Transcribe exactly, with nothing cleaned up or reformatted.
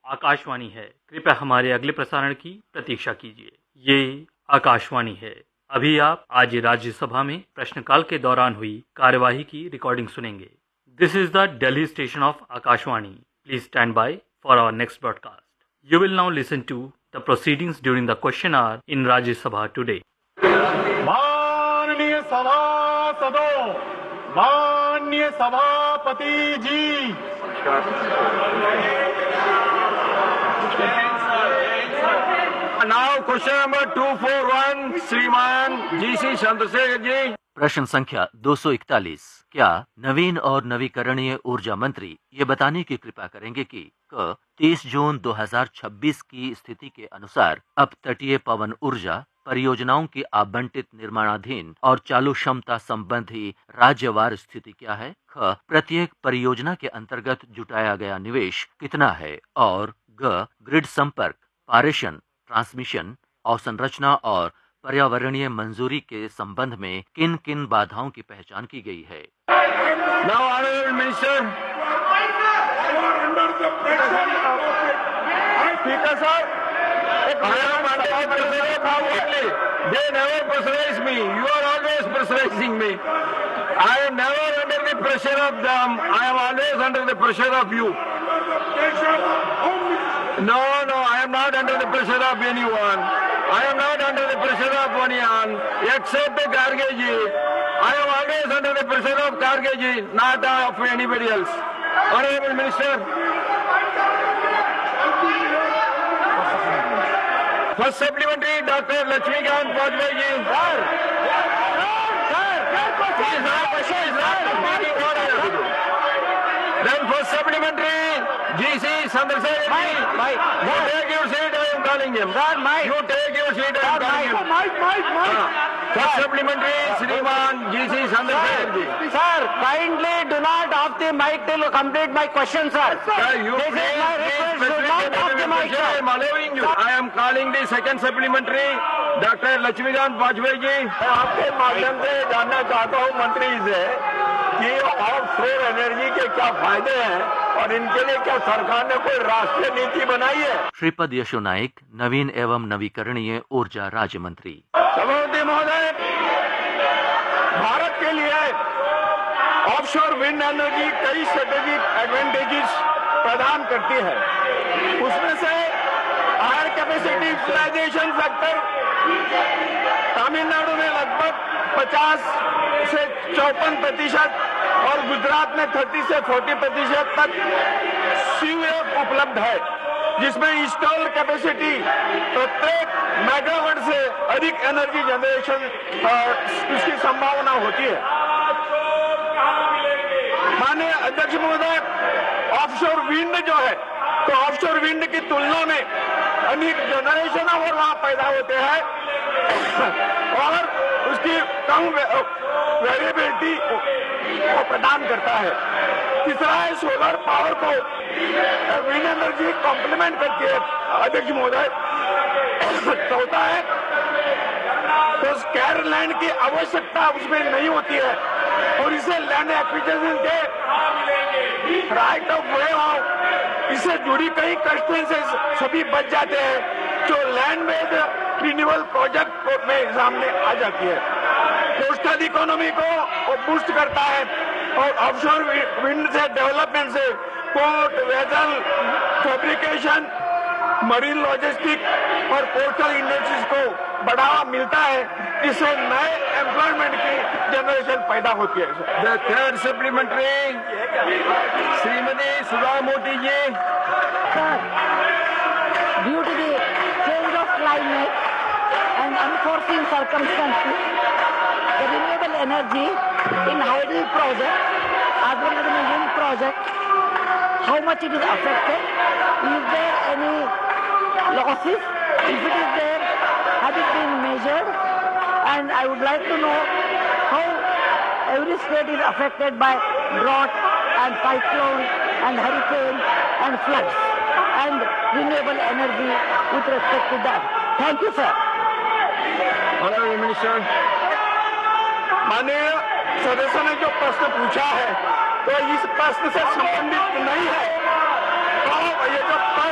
आकाशवाणी है। कृपया हमारे अगले प्रसारण की प्रतीक्षा कीजिए। ये आकाशवाणी है। अभी आप आज राज्यसभा में प्रश्नकाल के दौरान हुई कार्यवाही की रिकॉर्डिंग सुनेंगे। This is the Delhi station of Akashvani. Please stand by for our next broadcast. You will now listen to the proceedings during the question our in Rajya Sabha today. माननीय सभासदों, माननीय सभापति जी, now question number two four one, श्रीमान GC Chandrashekhar ji. प्रश्न संख्या दो सौ इकतालीस। क्या नवीन और नवीकरणीय ऊर्जा मंत्री ये बताने की कृपा करेंगे कि क तीस जून दो हज़ार छब्बीस की स्थिति के अनुसार अब तटीय पवन ऊर्जा परियोजनाओं की आवंटित निर्माणाधीन और चालू क्षमता संबंधी राज्यवार स्थिति क्या है? ख प्रत्येक परियोजना के अंतर्गत जुटाया गया निवेश कितना है? और ग ग्रिड संपर्क, पारेषण, ट्रांसमिशन, अवसंरचना और पर्यावरणीय मंजूरी के संबंध में किन किन बाधाओं की पहचान की गई है? Now, Honorable Minister, Speaker sir, I am under the pressure of now only. They never pressurize me. You are always pressurizing me. I am never under the pressure of them. I am always under the pressure of you. No, no, I am not under the pressure of anyone. I am not under the pressure of anyone except Garge ji. I am always under the pressure of Garge ji, not of anybody else. Honorable Minister. First supplementary, Doctor Lakshmikant Vajpayee ji. Sir, sir, sir, he is not question, is not speaking what I have to do. Then first supplementary, G C Chandrasekhar ji. Mike, you take your seat, I am calling him. Sir, Mike. You take your seat, I am calling him. Mike, Mike, Mike. First supplementary, Shriman G C Chandrasekhar ji. Sir, kindly do not off the mic till you complete my question, sir. Sir, you This is my request, do not off the mic, I am sir. allowing you. I am calling the second supplementary, Doctor Lakshmikant Vajpayee ji. आपके माध्यम से जानना चाहता हूँ मंत्री से कि offshore energy के क्या फायदे हैं और इनके लिए क्या सरकार ने कोई राष्ट्रीय नीति बनाई है? श्रीपद यशो नाइक, नवीन एवं नवीकरणीय ऊर्जा राज्य मंत्री। सभापति महोदय, भारत के लिए ऑफशोर विंड एनर्जी कई स्ट्रेटेजिक एडवांटेजेस प्रदान करती है। उसमें से higher capacity utilisation factor Tamil Nadu में लगभग पचास से चौपन प्रतिशत और गुजरात में तीस से चालीस प्रतिशत तक सीवेज उपलब्ध है, जिसमें इंस्टॉल कैपेसिटी प्रत्येक मेगावाट से अधिक एनर्जी जनरेशन इसकी संभावना होती है। माननीय अध्यक्ष महोदय, ऑफशोर विंड जो है, तो ऑफशोर विंड की तुलना में अधिक जनरेशन और वहां पैदा होते हैं और उसकी कम वेरिएबिलिटी को प्रदान करता है। तीसरा है सोलर पावर को विंड एनर्जी कॉम्प्लीमेंट करती है अध्यक्ष महोदय। चौथा है तो स्कैर लैंड की आवश्यकता उसमें नहीं होती है और इसे लैंड एक्विजिशन के राइट ऑफ वे ऑफ इससे जुड़ी कई कंस्ट्रेंसेस सभी बच जाते हैं जो लैंड बेस्ड रिन्यूएबल प्रोजेक्ट में सामने आ जाती है। कोस्टल इकोनॉमी को बूस्ट करता है और ऑफशोर विंड से डेवलपमेंट से port, vessel, fabrication, marine logistic और पोर्टल इंडस्ट्रीज को बढ़ावा मिलता है, इससे नए एम्प्लॉयमेंट की जनरेशन पैदा होती है। The third supplementary, Shrimati Sudha Modi ji. Due to the change of climate and unforeseen circumstances, the renewable energy in hydel project as well as in the wind project, how much it is affected? Is there any losses? If it is there, has it been measured? And I would like to know how every state is affected by drought and cyclone and hurricane and floods and renewable energy with respect to that. Thank you, sir. Honorable Minister, माननीय सदस्य ने जो प्रश्न पूछा है तो इस प्रश्न से संबंधित नहीं है। तो ये जो